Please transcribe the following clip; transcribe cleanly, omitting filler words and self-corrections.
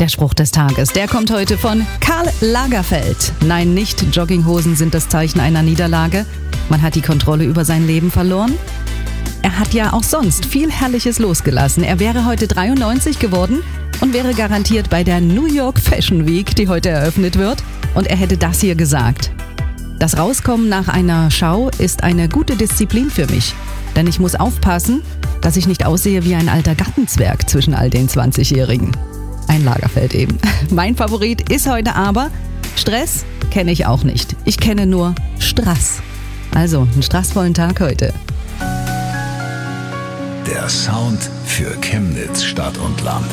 Der Spruch des Tages, der kommt heute von Karl Lagerfeld. Nein, nicht Jogginghosen sind das Zeichen einer Niederlage. Man hat die Kontrolle über sein Leben verloren. Er hat ja auch sonst viel Herrliches losgelassen. Er wäre heute 93 geworden und wäre garantiert bei der New York Fashion Week, die heute eröffnet wird. Und er hätte das hier gesagt: Das Rauskommen nach einer Schau ist eine gute Disziplin für mich. Denn ich muss aufpassen, dass ich nicht aussehe wie ein alter Gartenzwerg zwischen all den 20-Jährigen. Ein Lagerfeld eben. Mein Favorit ist heute aber: Stress kenne ich auch nicht. Ich kenne nur Strass. Also, einen stressvollen Tag heute. Der Sound für Chemnitz, Stadt und Land.